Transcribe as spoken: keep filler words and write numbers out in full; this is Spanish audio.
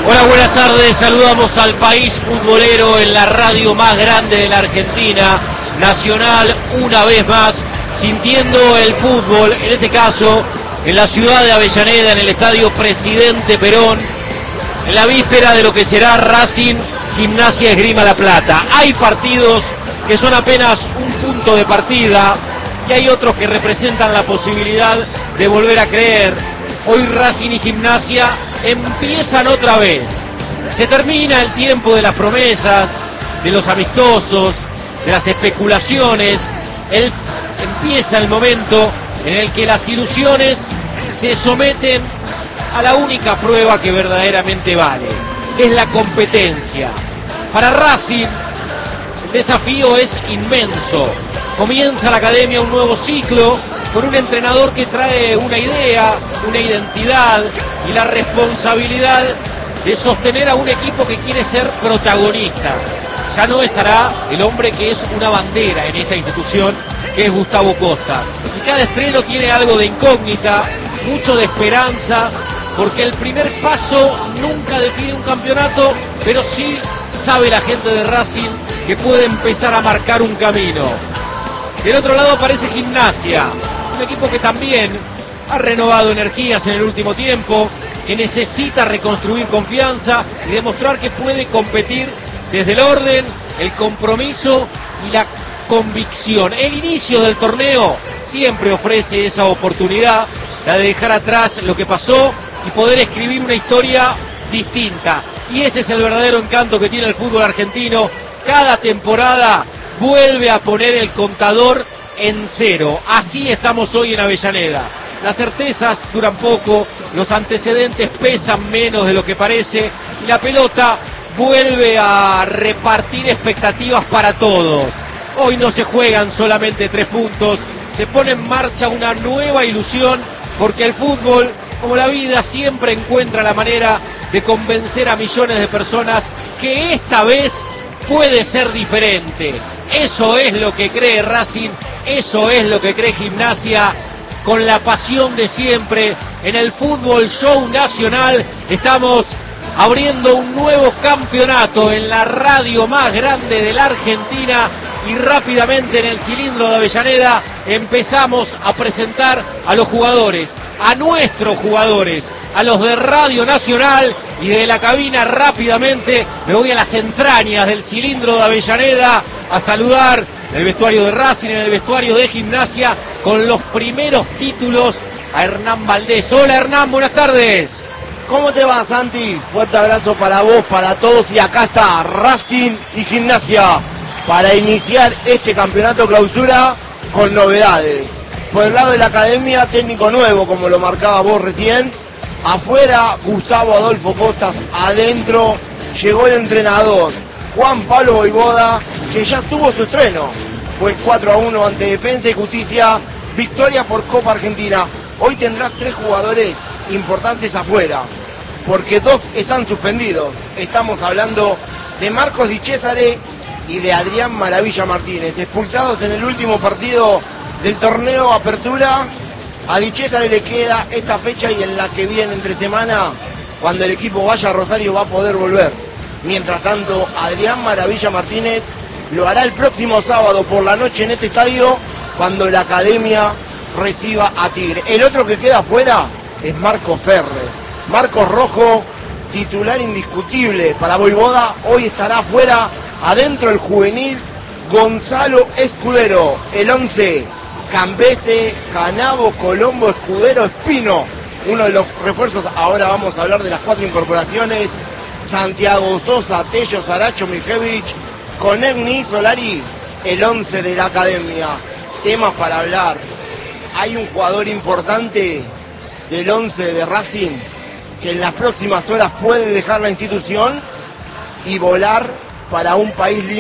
Hola, buenas tardes. Saludamos al país futbolero en la radio más grande de la Argentina, Nacional, una vez más, sintiendo el fútbol, en este caso, en la ciudad de Avellaneda, en el estadio Presidente Perón, en la víspera de lo que será Racing Gimnasia Esgrima La Plata. Hay partidos que son apenas un punto de partida y hay otros que representan la posibilidad de volver a creer. Hoy Racing y Gimnasia empiezan otra vez. Se termina el tiempo de las promesas, de los amistosos, de las especulaciones. El, empieza el momento en el que las ilusiones se someten a la única prueba que verdaderamente vale, que es la competencia. Para Racing el desafío es inmenso. Comienza la academia un nuevo ciclo con un entrenador que trae una idea, una identidad y la responsabilidad de sostener a un equipo que quiere ser protagonista. Ya no estará el hombre que es una bandera en esta institución, que es Gustavo Costa. Y cada estreno tiene algo de incógnita, mucho de esperanza, porque el primer paso nunca define un campeonato, pero sí sabe la gente de Racing que puede empezar a marcar un camino. Del otro lado aparece Gimnasia, un equipo que también ha renovado energías en el último tiempo, que necesita reconstruir confianza y demostrar que puede competir desde el orden, el compromiso y la convicción. El inicio del torneo siempre ofrece esa oportunidad, la de dejar atrás lo que pasó y poder escribir una historia distinta. Y ese es el verdadero encanto que tiene el fútbol argentino. Cada temporada vuelve a poner el contador en cero. Así estamos hoy en Avellaneda. Las certezas duran poco, los antecedentes pesan menos de lo que parece y la pelota vuelve a repartir expectativas para todos. Hoy no se juegan solamente tres puntos, se pone en marcha una nueva ilusión, porque el fútbol, como la vida, siempre encuentra la manera de convencer a millones de personas que esta vez puede ser diferente. Eso es lo que cree Racing, eso es lo que cree Gimnasia, con la pasión de siempre. En el Fútbol Show Nacional estamos abriendo un nuevo campeonato en la radio más grande de la Argentina y rápidamente en el cilindro de Avellaneda empezamos a presentar a los jugadores, a nuestros jugadores, a los de Radio Nacional, y de la cabina rápidamente me voy a las entrañas del cilindro de Avellaneda a saludar en el vestuario de Racing, en el vestuario de Gimnasia, con los primeros títulos, a Hernán Valdés. Hola Hernán, buenas tardes. ¿Cómo te va, Santi? Fuerte abrazo para vos, para todos, y acá está Racing y Gimnasia para iniciar este campeonato clausura con novedades. Por el lado de la academia, técnico nuevo, como lo marcaba vos recién. Afuera, Gustavo Adolfo Costas. Adentro llegó el entrenador Juan Pablo Voivoda, que ya tuvo su estreno. Fue el cuatro a uno ante Defensa y Justicia, victoria por Copa Argentina. Hoy tendrás tres jugadores importantes afuera, porque dos están suspendidos. Estamos hablando de Marcos Di Cesare y de Adrián Maravilla Martínez, expulsados en el último partido del torneo Apertura. A Di Cesare le queda esta fecha y en la que viene entre semana, cuando el equipo vaya a Rosario, va a poder volver. Mientras tanto, Adrián Maravilla Martínez lo hará el próximo sábado por la noche en este estadio, cuando la academia reciba a Tigre. El otro que queda afuera es Marcos Ferre. Marcos Rojo, titular indiscutible para Voivoda. Hoy estará afuera. Adentro el juvenil Gonzalo Escudero. El once, Cambese, Canavo, Colombo, Escudero, Espino. Uno de los refuerzos. Ahora vamos a hablar de las cuatro incorporaciones. Santiago Sosa, Tello, Saracho, Mijevich, Conegni, Solari. El once de la academia. Temas para hablar. Hay un jugador importante del once de Racing que en las próximas horas puede dejar la institución y volar para un país libre.